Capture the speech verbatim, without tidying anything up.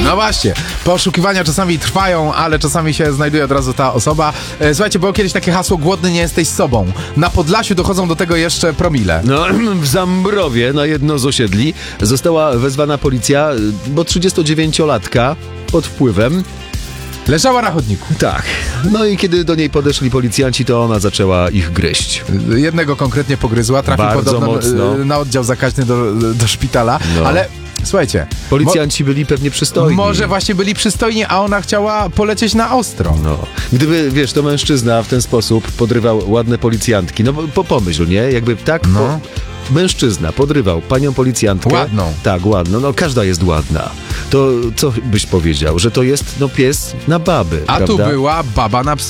No właśnie, poszukiwania czasami trwają, ale czasami się znajduje od razu ta osoba. E, Słuchajcie, było kiedyś takie hasło: głodny nie jesteś sobą. Na Podlasiu dochodzą do tego jeszcze promile. No, w Zambrowie na jedno z osiedli została wezwana policja, bo trzydziestodziewięciolatka pod wpływem. Leżała na chodniku. Tak. No i kiedy do niej podeszli policjanci, to ona zaczęła ich gryźć. Jednego konkretnie pogryzła, trafił Bardzo podobno mocno. e, na oddział zakaźny do, do szpitala, No. ale słuchajcie, Policjanci byli pewnie przystojni. może właśnie byli przystojni, a ona chciała polecieć na ostro. No. Gdyby, wiesz, to mężczyzna w ten sposób podrywał ładne policjantki, no bo pomyśl, nie? Jakby tak... No. Po... Mężczyzna podrywał panią policjantkę. Ładną. Tak, ładną. No każda jest ładna. To co byś powiedział? Że to jest, no, pies na baby, A prawda? tu była baba na psy.